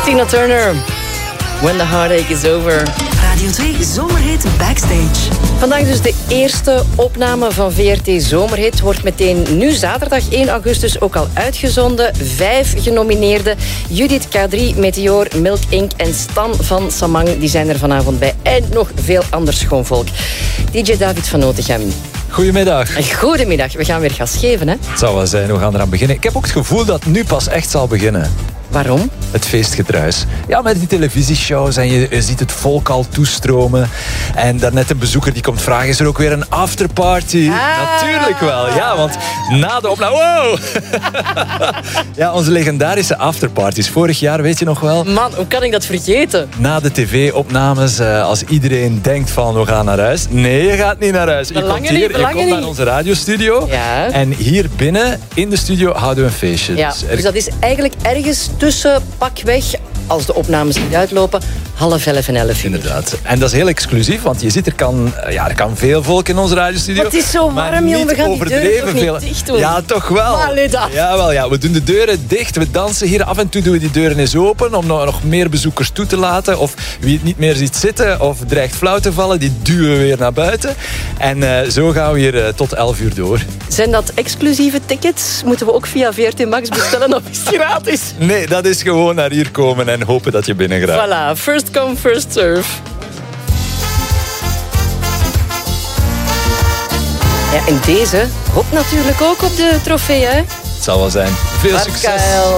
Tina Turner. When the heartache is over. Radio 2 Zomerhit Backstage. Vandaag dus de eerste opname van VRT Zomerhit. Wordt meteen nu zaterdag 1 augustus ook al uitgezonden. 5 genomineerden. Judith K3, Meteor, Milk Inc. en Stan van Samang. Die zijn er vanavond bij. En nog veel ander schoonvolk. DJ David van Notegem. Goedemiddag. Goedemiddag. We gaan weer gas geven, hè? Het zou wel zijn, we gaan eraan beginnen. Ik heb ook het gevoel dat het nu pas echt zal beginnen. Waarom? Het feestgedruis. Ja, met die televisieshows en je ziet het volk al toestromen. En daarnet een bezoeker die komt vragen, is er ook weer een afterparty? Natuurlijk wel, ja, want na de opname... Wow! Ja, onze legendarische afterparties. Vorig jaar, weet je nog wel? Man, hoe kan ik dat vergeten? Na de tv-opnames, als iedereen denkt van we gaan naar huis. Nee, je gaat niet naar huis. Je komt naar onze radiostudio. Ja. En hier binnen, in de studio, houden we een feestje. Ja, dus dat is eigenlijk ergens tussen pakweg, als de opnames niet uitlopen, 10:30 en 11 uur. Inderdaad. En dat is heel exclusief, want je ziet, er kan veel volk in onze radiostudio. Maar het is zo warm, jongen. We gaan die deuren toch niet dicht doen? Ja, toch wel. Jawel, ja. We doen de deuren dicht, we dansen hier. Af en toe doen we die deuren eens open om nog meer bezoekers toe te laten. Of wie het niet meer ziet zitten of dreigt flauw te vallen, die duwen we weer naar buiten. En zo gaan we hier tot 11 uur door. Zijn dat exclusieve tickets? Moeten we ook via VRT Max bestellen of is het gratis? Nee, dat is gewoon naar hier komen en hopen dat je binnen geraakt. Voilà, first come, first serve. Ja, en deze hoopt natuurlijk ook op de trofee, hè? Het zal wel zijn. Veel succes.